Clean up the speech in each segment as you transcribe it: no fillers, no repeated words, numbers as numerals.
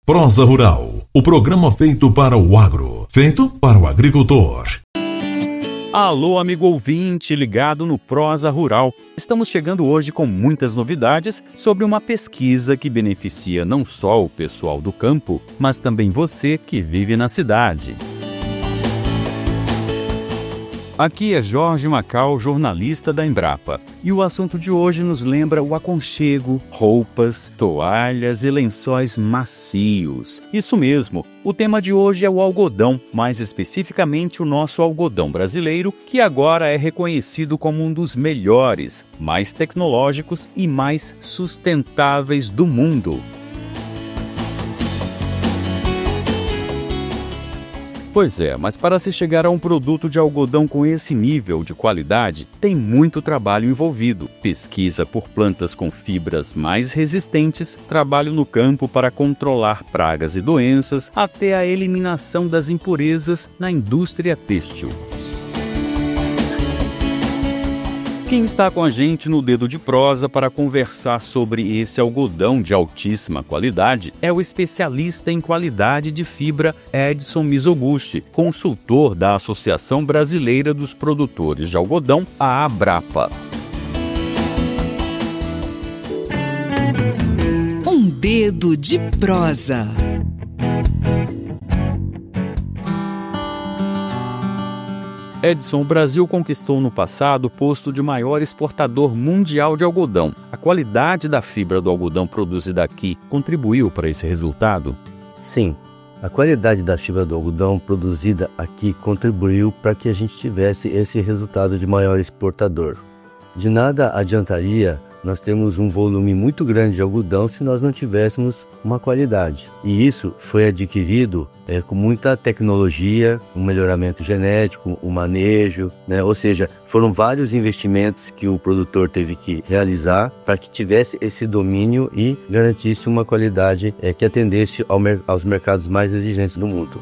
Prosa Rural, o programa feito para o agro, feito para o agricultor. Alô, amigo ouvinte ligado no Prosa Rural. Estamos chegando hoje com muitas novidades sobre uma pesquisa que beneficia não só o pessoal do campo, mas também você que vive na cidade. Aqui é Jorge Macau, jornalista da Embrapa, e o assunto de hoje nos lembra o aconchego, roupas, toalhas e lençóis macios. Isso mesmo, o tema de hoje é o algodão, mais especificamente o nosso algodão brasileiro, que agora é reconhecido como um dos melhores, mais tecnológicos e mais sustentáveis do mundo. Pois é, mas para se chegar a um produto de algodão com esse nível de qualidade, tem muito trabalho envolvido. Pesquisa por plantas com fibras mais resistentes, trabalho no campo para controlar pragas e doenças, até a eliminação das impurezas na indústria têxtil. Quem está com a gente no Dedo de Prosa para conversar sobre esse algodão de altíssima qualidade é o especialista em qualidade de fibra Edson Mizoguchi, consultor da Associação Brasileira dos Produtores de Algodão, a Abrapa. Um Dedo de Prosa. Edson, o Brasil conquistou no passado o posto de maior exportador mundial de algodão. A qualidade da fibra do algodão produzida aqui contribuiu para esse resultado? Sim, a qualidade da fibra do algodão produzida aqui contribuiu para que a gente tivesse esse resultado de maior exportador. De nada adiantaria nós termos um volume muito grande de algodão se nós não tivéssemos uma qualidade. E isso foi adquirido com muita tecnologia, um melhoramento genético, um manejo, ou seja, foram vários investimentos que o produtor teve que realizar para que tivesse esse domínio e garantisse uma qualidade que atendesse aos mercados mais exigentes do mundo.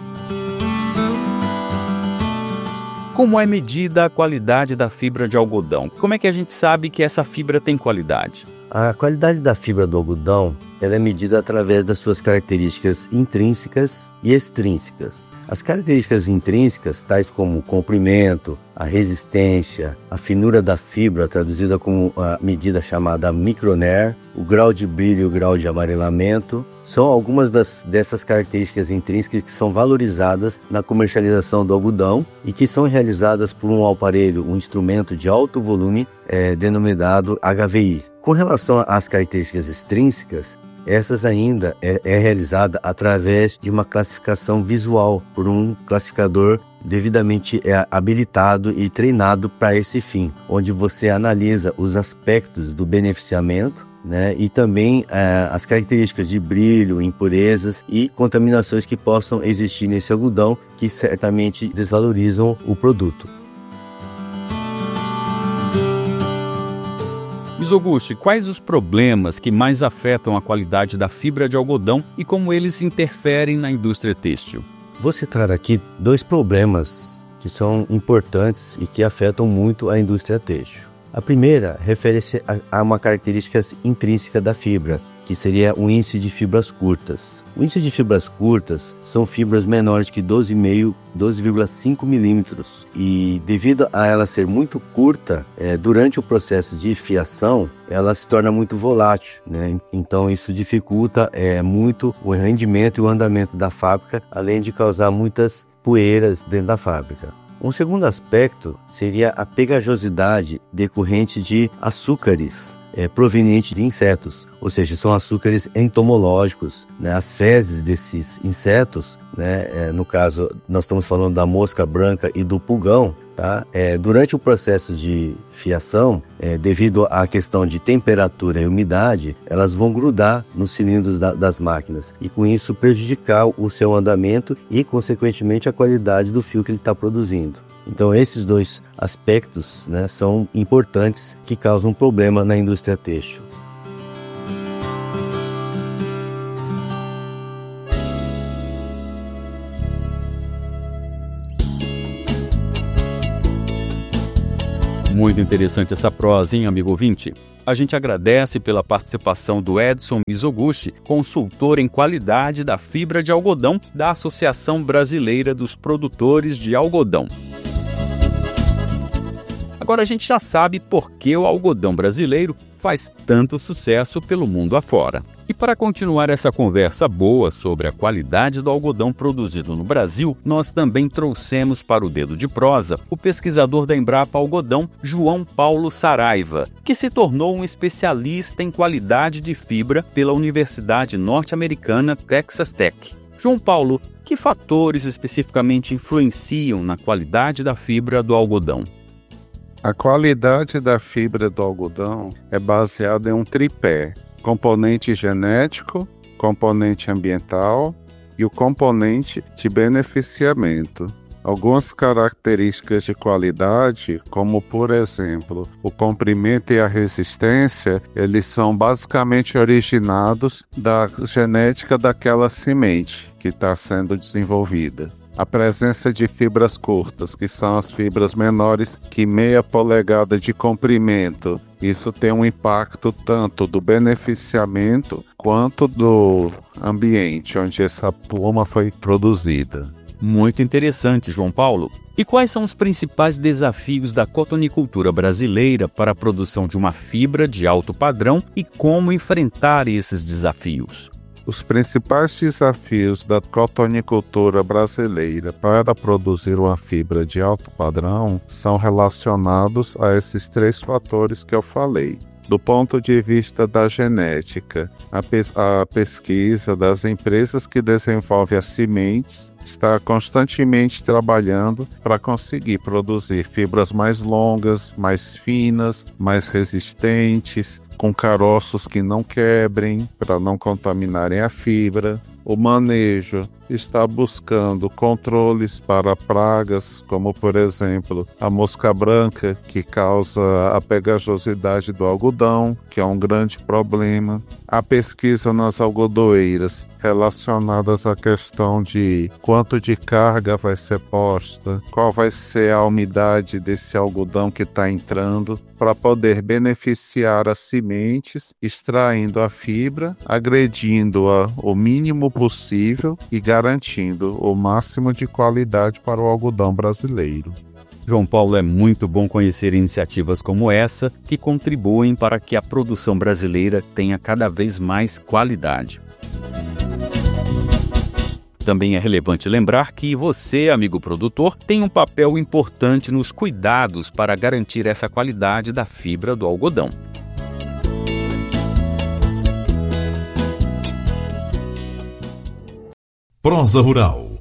Como é medida a qualidade da fibra de algodão? Como é que a gente sabe que essa fibra tem qualidade? A qualidade da fibra do algodão ela é medida através das suas características intrínsecas e extrínsecas. As características intrínsecas, tais como o comprimento, a resistência, a finura da fibra, traduzida como a medida chamada microner, o grau de brilho e o grau de amarelamento, são algumas dessas características intrínsecas que são valorizadas na comercialização do algodão e que são realizadas por um aparelho, um instrumento de alto volume denominado HVI. Com relação às características extrínsecas, essas ainda é realizada através de uma classificação visual por um classificador devidamente habilitado e treinado para esse fim, onde você analisa os aspectos do beneficiamento, e também as características de brilho, impurezas e contaminações que possam existir nesse algodão, que certamente desvalorizam o produto. Mizoguchi, quais os problemas que mais afetam a qualidade da fibra de algodão e como eles interferem na indústria têxtil? Vou citar aqui dois problemas que são importantes e que afetam muito a indústria têxtil. A primeira refere-se a uma característica intrínseca da fibra, que seria o índice de fibras curtas. O índice de fibras curtas são fibras menores que 12,5 milímetros e devido a ela ser muito curta, durante o processo de fiação, ela se torna muito volátil, Então isso dificulta muito o rendimento e o andamento da fábrica, além de causar muitas poeiras dentro da fábrica. Um segundo aspecto seria a pegajosidade decorrente de açúcares provenientes de insetos, ou seja, são açúcares entomológicos. As fezes desses insetos, no caso nós estamos falando da mosca branca e do pulgão, durante o processo de fiação, devido à questão de temperatura e umidade, elas vão grudar nos cilindros das máquinas e com isso prejudicar o seu andamento e consequentemente a qualidade do fio que ele está produzindo. Então esses dois aspectos são importantes que causam problema na indústria têxtil. Muito interessante essa prosa, hein, amigo ouvinte? A gente agradece pela participação do Edson Mizoguchi, consultor em qualidade da fibra de algodão da Associação Brasileira dos Produtores de Algodão. Agora a gente já sabe por que o algodão brasileiro faz tanto sucesso pelo mundo afora. E para continuar essa conversa boa sobre a qualidade do algodão produzido no Brasil, nós também trouxemos para o Dedo de Prosa o pesquisador da Embrapa Algodão, João Paulo Saraiva, que se tornou um especialista em qualidade de fibra pela Universidade Norte-Americana Texas Tech. João Paulo, que fatores especificamente influenciam na qualidade da fibra do algodão? A qualidade da fibra do algodão é baseada em um tripé: componente genético, componente ambiental e o componente de beneficiamento. Algumas características de qualidade, como por exemplo, o comprimento e a resistência, eles são basicamente originados da genética daquela semente que está sendo desenvolvida. A presença de fibras curtas, que são as fibras menores que meia polegada de comprimento, isso tem um impacto tanto do beneficiamento quanto do ambiente onde essa pluma foi produzida. Muito interessante, João Paulo. E quais são os principais desafios da cotonicultura brasileira para a produção de uma fibra de alto padrão e como enfrentar esses desafios? Os principais desafios da cotonicultura brasileira para produzir uma fibra de alto padrão são relacionados a esses três fatores que eu falei. Do ponto de vista da genética, a pesquisa das empresas que desenvolvem as sementes está constantemente trabalhando para conseguir produzir fibras mais longas, mais finas, mais resistentes, com caroços que não quebrem, para não contaminarem a fibra. O manejo está buscando controles para pragas, como por exemplo a mosca branca, que causa a pegajosidade do algodão, que é um grande problema. A pesquisa nas algodoeiras relacionadas à questão de quanto de carga vai ser posta, qual vai ser a umidade desse algodão que está entrando, para poder beneficiar as sementes, extraindo a fibra, agredindo-a o mínimo possível e garantindo o máximo de qualidade para o algodão brasileiro. João Paulo, é muito bom conhecer iniciativas como essa que contribuem para que a produção brasileira tenha cada vez mais qualidade. Também é relevante lembrar que você, amigo produtor, tem um papel importante nos cuidados para garantir essa qualidade da fibra do algodão. Prosa Rural.